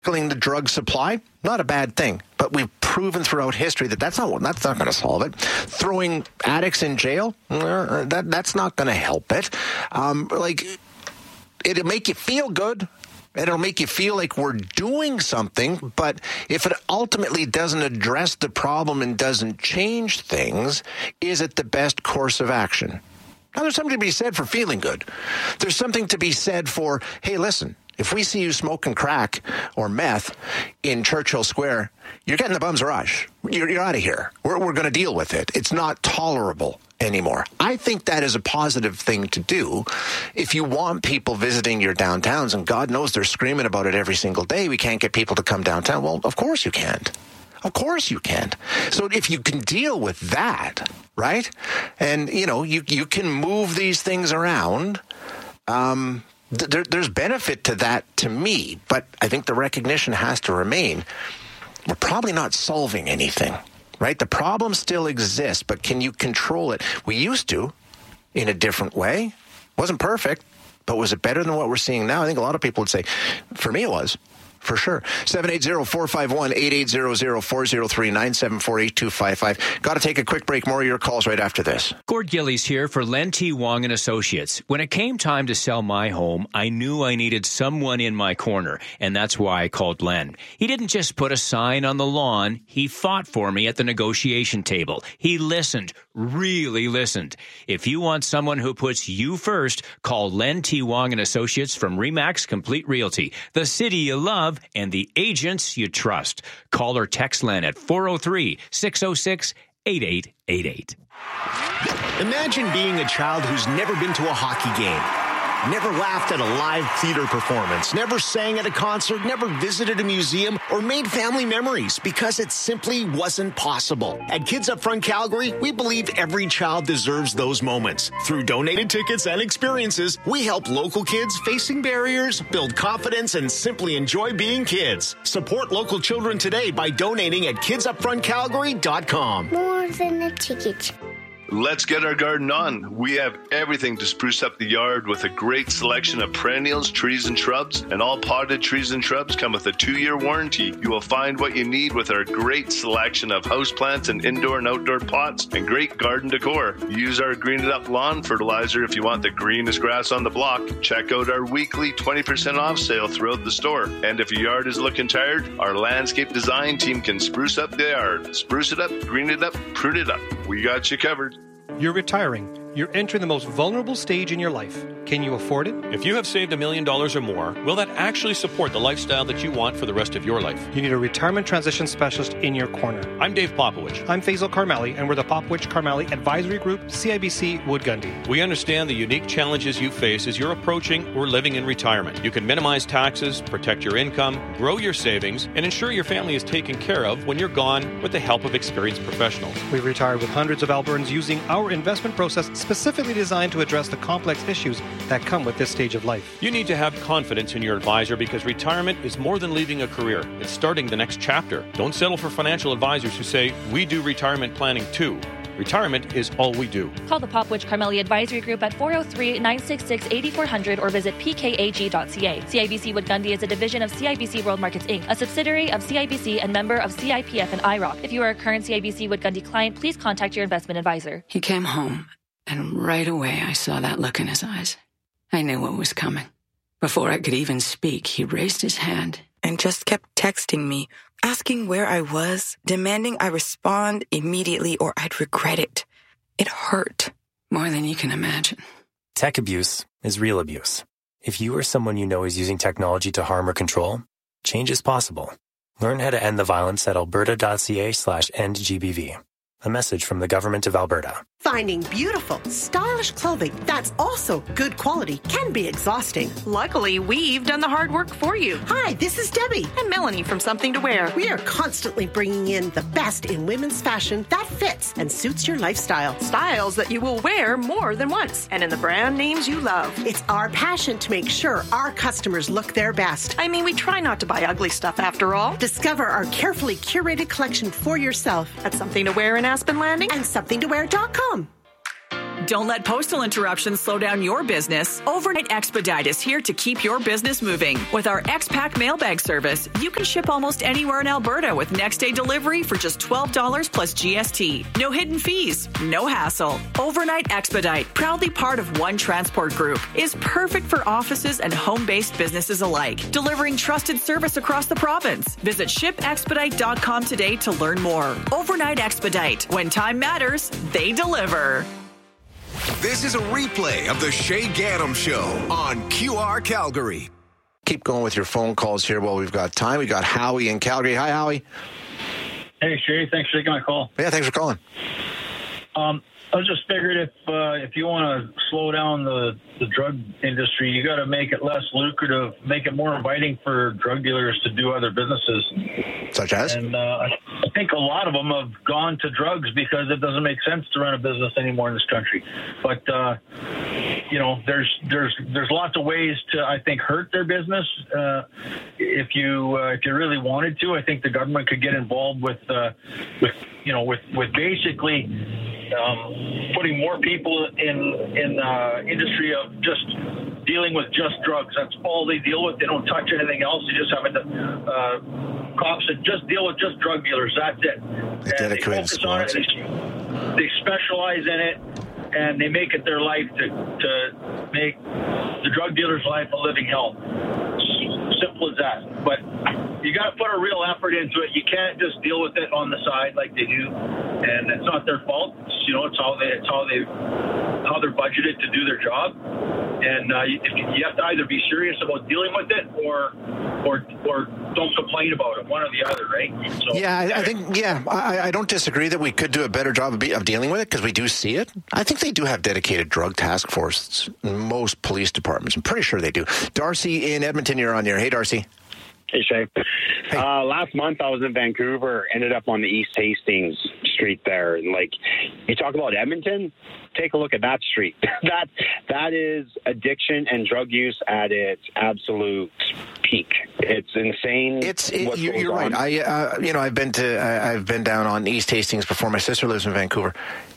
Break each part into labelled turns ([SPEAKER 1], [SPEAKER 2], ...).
[SPEAKER 1] The drug supply, not a bad thing, but we've proven throughout history that that's not going to solve it. Throwing addicts in jail, that's not going to help it. It'll make you feel good. It'll make you feel like we're doing something, but if it ultimately doesn't address the problem and doesn't change things, is it the best course of action? Now, there's something to be said for feeling good. There's something to be said for, hey, listen, if we see you smoking crack or meth in Churchill Square, you're getting the bum's rush. You're out of here. We're going to deal with it. It's not tolerable anymore. I think that is a positive thing to do if you want people visiting your downtowns, and God knows they're screaming about it every single day. We can't get people to come downtown. Well, of course you can't. Of course you can't. So if you can deal with that, right, and, you can move these things around, there's benefit to that to me, but I think the recognition has to remain. We're probably not solving anything, right? The problem still exists, but can you control it? We used to in a different way. Wasn't perfect, but was it better than what we're seeing now? I think a lot of people would say, for me it was. For sure. 780-451-8800-403-974-8255. Got to take a quick break. More of your calls right after this.
[SPEAKER 2] Gord Gillies here for Len T. Wong and Associates. When it came time to sell my home, I knew I needed someone in my corner, and that's why I called Len. He didn't just put a sign on the lawn. He fought for me at the negotiation table. He listened, really listened. If you want someone who puts you first, call Len T. Wong and Associates from RE/MAX Complete Realty, the city you love and the agents you trust. Call or text Len at 403-606-8888.
[SPEAKER 3] Imagine being a child who's never been to a hockey game, never laughed at a live theater performance, never sang at a concert, never visited a museum, or made family memories because it simply wasn't possible. At Kids Up Front Calgary, we believe every child deserves those moments. Through donated tickets and experiences, we help local kids facing barriers build confidence and simply enjoy being kids. Support local children today by donating at kidsupfrontcalgary.com.
[SPEAKER 4] More than a ticket.
[SPEAKER 5] Let's get our garden on. We have everything to spruce up the yard with a great selection of perennials, trees, and shrubs. And all potted trees and shrubs come with a 2-year warranty. You will find what you need with our great selection of houseplants and indoor and outdoor pots and great garden decor. Use our Green It Up lawn fertilizer if you want the greenest grass on the block. Check out our weekly 20% off sale throughout the store. And if your yard is looking tired, our landscape design team can spruce up the yard. Spruce it up, green it up, prune it up. We got you covered.
[SPEAKER 6] You're retiring. You're entering the most vulnerable stage in your life. Can you afford it?
[SPEAKER 7] If you have saved $1 million or more, will that actually support the lifestyle that you want for the rest of your life?
[SPEAKER 6] You need a retirement transition specialist in your corner.
[SPEAKER 7] I'm Dave Popowich.
[SPEAKER 6] I'm Faisal Karmali, and we're the Popowich-Karmali Advisory Group, CIBC Wood Gundy.
[SPEAKER 7] We understand the unique challenges you face as you're approaching or living in retirement. You can minimize taxes, protect your income, grow your savings, and ensure your family is taken care of when you're gone with the help of experienced professionals.
[SPEAKER 6] We've retired with hundreds of Albertans using our investment process specifically designed to address the complex issues that come with this stage of life.
[SPEAKER 7] You need to have confidence in your advisor because retirement is more than leaving a career. It's starting the next chapter. Don't settle for financial advisors who say, we do retirement planning too. Retirement is all we do.
[SPEAKER 8] Call the Popowich-Karmali Advisory Group at 403-966-8400 or visit pkag.ca. CIBC Wood Gundy is a division of CIBC World Markets Inc., a subsidiary of CIBC and member of CIPF and IROC. If you are a current CIBC Wood Gundy client, please contact your investment advisor.
[SPEAKER 9] He came home, and right away I saw that look in his eyes. I knew what was coming. Before I could even speak, he raised his hand
[SPEAKER 10] and just kept texting me, asking where I was, demanding I respond immediately or I'd regret it. It hurt.
[SPEAKER 9] More than you can imagine.
[SPEAKER 11] Tech abuse is real abuse. If you or someone you know is using technology to harm or control, change is possible. Learn how to end the violence at alberta.ca/endgbv. A message from the Government of Alberta.
[SPEAKER 12] Finding beautiful, stylish clothing that's also good quality can be exhausting.
[SPEAKER 13] Luckily, we've done the hard work for you.
[SPEAKER 12] Hi, this is Debbie.
[SPEAKER 13] And Melanie from Something to Wear.
[SPEAKER 12] We are constantly bringing in the best in women's fashion that fits and suits your lifestyle.
[SPEAKER 13] Styles that you will wear more than once. And in the brand names you love.
[SPEAKER 12] It's our passion to make sure our customers look their best.
[SPEAKER 13] I mean, we try not to buy ugly stuff after all.
[SPEAKER 12] Discover our carefully curated collection for yourself
[SPEAKER 13] at Something to Wear in Aspen Landing
[SPEAKER 12] and somethingtowear.com.
[SPEAKER 14] Don't let postal interruptions slow down your business. Overnight Expedite is here to keep your business moving. With our X-Pack mailbag service, you can ship almost anywhere in Alberta with next-day delivery for just $12 plus GST. No hidden fees, no hassle. Overnight Expedite, proudly part of One Transport Group, is perfect for offices and home-based businesses alike, delivering trusted service across the province. Visit shipexpedite.com today to learn more. Overnight Expedite. When time matters, they deliver.
[SPEAKER 15] This is a replay of the Shay Gaddam Show on QR Calgary.
[SPEAKER 1] Keep going with your phone calls here while we've got time. We got Howie in Calgary. Hi, Howie.
[SPEAKER 16] Hey, Shay. Thanks for taking my call.
[SPEAKER 1] Yeah, thanks for calling.
[SPEAKER 16] I was just figured if you want to slow down the drug industry, you got to make it less lucrative, make it more inviting for drug dealers to do other businesses.
[SPEAKER 1] Such as?
[SPEAKER 16] And I think a lot of them have gone to drugs because it doesn't make sense to run a business anymore in this country. But there's lots of ways to, I think, hurt their business. If you really wanted to, I think the government could get involved with basically putting more people in the industry of just dealing with just drugs. That's all they deal with. They don't touch anything else. They just have cops that just deal with just drug dealers. That's it. And they focus on it. They specialize in it, and they make it their life to make the drug dealer's life a living hell. Simple as that. But you got to put a real effort into it. You can't just deal with it on the side like they do, and it's not their fault. It's how they're budgeted to do their job, and you have to either be serious about dealing with it or don't complain about it. One or the other, right? So,
[SPEAKER 1] I don't disagree that we could do a better job of dealing with it because we do see it. I think they do have dedicated drug task forces in most police departments. I'm pretty sure they do. Darcy in Edmonton, you're on here. Hey, Darcy.
[SPEAKER 17] Hey, Shay. Hey. Last month I was in Vancouver, ended up on the East Hastings street there. And, you talk about Edmonton, take a look at that street. That is addiction and drug use at its absolute peak. It's insane.
[SPEAKER 1] You're right. I've been down on East Hastings before. My sister lives in Vancouver.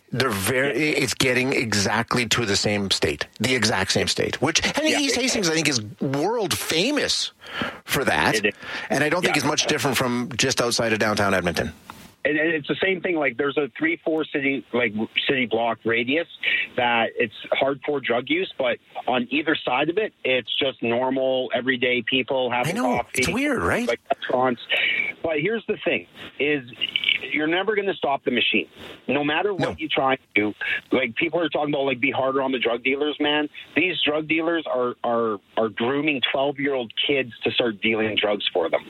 [SPEAKER 1] It's getting exactly to the same state, the exact same state, East Hastings, I think, is world famous for that. And I don't think it's much different from just outside of downtown Edmonton.
[SPEAKER 17] And it's the same thing. There's a 3-4 city block radius that it's hardcore drug use, but on either side of it, it's just normal, everyday people having coffee.
[SPEAKER 1] It's weird, right?
[SPEAKER 17] Restaurants. But here's the thing: is you're never going to stop the machine, no matter what you try to do. People are talking about be harder on the drug dealers. Man, these drug dealers are grooming 12-year-old kids to start dealing drugs for them.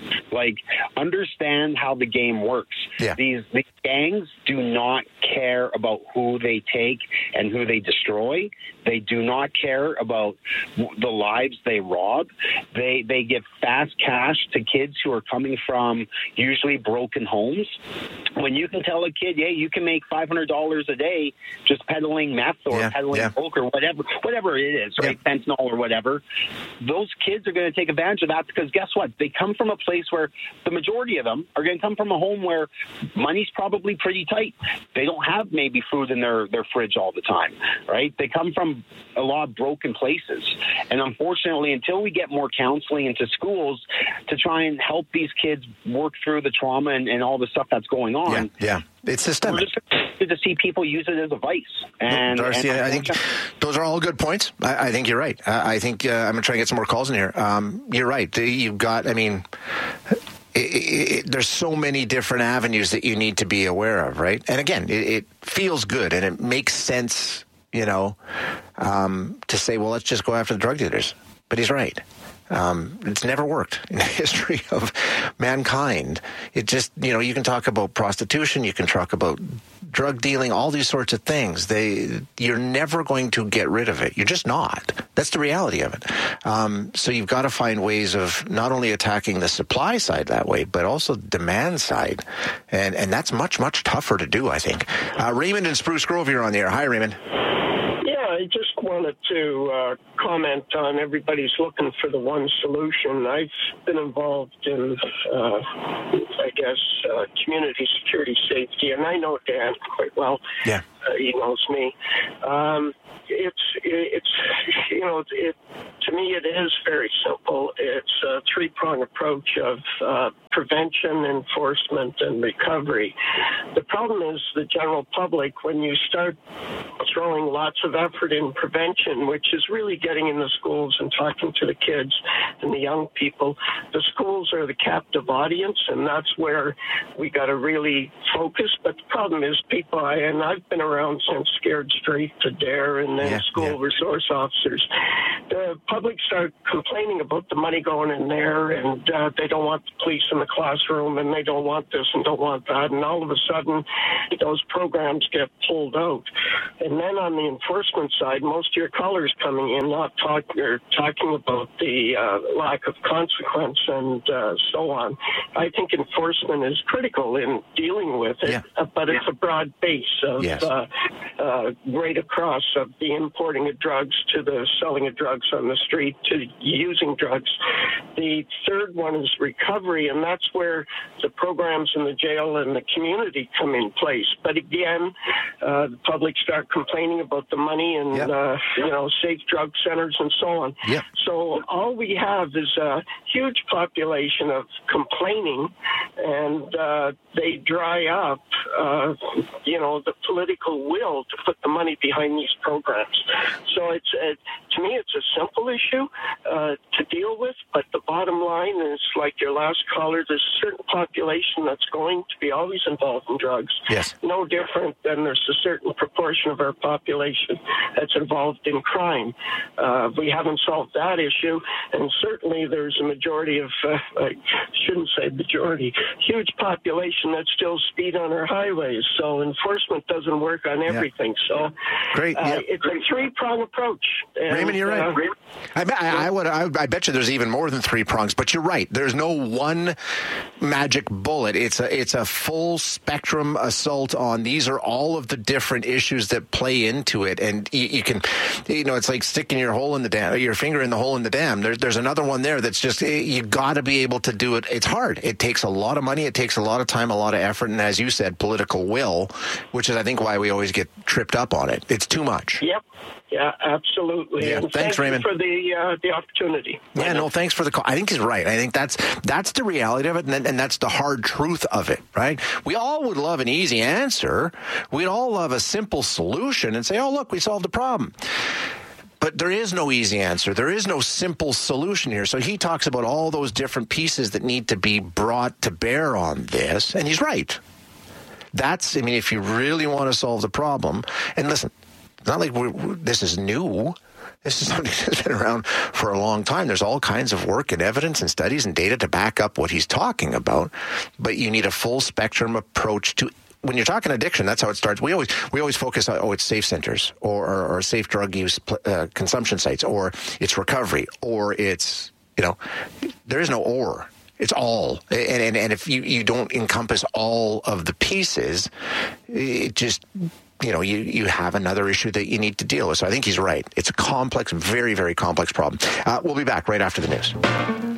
[SPEAKER 17] Understand how the game works.
[SPEAKER 1] Yeah.
[SPEAKER 17] These gangs do not care about who they take and who they destroy. They do not care about the lives they rob. They give fast cash to kids who are coming from usually broken homes. When you can tell a kid, yeah, you can make $500 a day just peddling meth or peddling coke or whatever it is, right? Fentanyl or whatever. Those kids are going to take advantage of that because guess what? They come from a place where the majority of them are going to come from a home where money's probably pretty tight. They don't have maybe food in their fridge all the time, right? They come from a lot of broken places. And unfortunately, until we get more counseling into schools to try and help these kids work through the trauma and all the stuff that's going on.
[SPEAKER 1] Yeah. It's systemic.
[SPEAKER 17] We're just to see people use it as a vice. And
[SPEAKER 1] Darcy, I think those are all good points. I think you're right. I think I'm going to try and get some more calls in here. You're right. You've got, there's so many different avenues that you need to be aware of, right? And again, it feels good and it makes sense, to say, well, let's just go after the drug dealers. But he's right. It's never worked in the history of mankind. It just, you can talk about prostitution, you can talk about drug dealing, all these sorts of things. You're never going to get rid of it. You're just not. That's the reality of it. So you've got to find ways of not only attacking the supply side that way, but also the demand side. And that's much, much tougher to do, I think. Raymond in Spruce Grove, you're on the air. Hi, Raymond.
[SPEAKER 18] Yeah, I just wanted to comment on everybody's looking for the one solution. I've been involved in, community security safety, and I know Dan quite well.
[SPEAKER 1] Yeah.
[SPEAKER 18] He knows me. To me, it is very simple. It's a three-pronged approach of prevention, enforcement, and recovery. The problem is the general public, when you start throwing lots of effort in prevention, which is really getting in the schools and talking to the kids and the young people, the schools are the captive audience, and that's where we got to really focus. But the problem is people, and I've been around since Scared Straight to DARE and then school resource officers. The public start complaining about the money going in there, and they don't want the police in the classroom, and they don't want this and don't want that, and all of a sudden those programs get pulled out. And then on the enforcement side, most of your callers coming in talking about the lack of consequence and so on. I think enforcement is critical in dealing with it, but it's a broad base of right across of the importing of drugs to the selling of drugs on the street to using drugs. The third one is recovery, and that's where the programs in the jail and the community come in place. But again, the public start complaining about the money and safe drug centers and so on. So all we have is a huge population of complaining, and they dry up the political will to put the money behind these programs. So it's to me it's a simple issue to deal with, but the bottom line is, like your last caller, there's a certain population that's going to be always involved in drugs. No different than there's a certain proportion of our population that's involved in crime. We haven't solved that issue, and certainly there's a majority of, I shouldn't say majority, huge population that still speed on our highways. So enforcement doesn't work on everything. So it's a three-prong approach. And,
[SPEAKER 1] Raymond, you're right. I bet you there's even more than three prongs, but you're right. There's no one magic bullet. It's a full spectrum assault on these are all of the different issues that play into it, and you can, it's like sticking your finger in the hole in the dam. There's another one there that's just you got to be able to do it. It's hard. It takes a lot of money. It takes a lot of time, a lot of effort, and as you said, political will, which is I think why we always get tripped up on it. It's too much.
[SPEAKER 18] Yeah, absolutely.
[SPEAKER 1] Yeah,
[SPEAKER 18] and
[SPEAKER 1] thanks, Raymond,
[SPEAKER 18] for the opportunity.
[SPEAKER 1] Yeah, no, thanks for the call. I think he's right. I think that's the reality of it, and that's the hard truth of it, right? We all would love an easy answer. We'd all love a simple solution and say, oh, look, we solved the problem. But there is no easy answer. There is no simple solution here. So he talks about all those different pieces that need to be brought to bear on this, and he's right. If you really want to solve the problem, and listen, it's not like this is new. This is something that's been around for a long time. There's all kinds of work and evidence and studies and data to back up what he's talking about. But you need a full spectrum approach to. When you're talking addiction, that's how it starts. We always focus on it's safe centers or safe drug use consumption sites, or it's recovery, or it's there is no or. It's all, and if you don't encompass all of the pieces, it just. You have another issue that you need to deal with. So I think he's right. It's a complex, very, very complex problem. We'll be back right after the news.